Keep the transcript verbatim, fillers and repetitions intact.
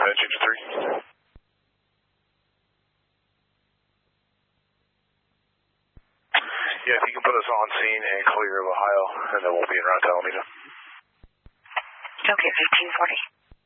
Dispatch engine three. Yeah, if you can put us on scene and clear of Ohio, and then we'll be en route to Alameda. Okay, eighteen forty.